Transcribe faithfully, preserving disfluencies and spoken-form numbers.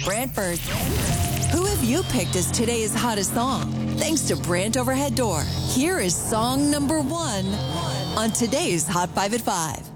Brantford. Who have you picked as today's hottest song? Thanks to Brant Overhead Door. Here is song number one on today's Hot five at five.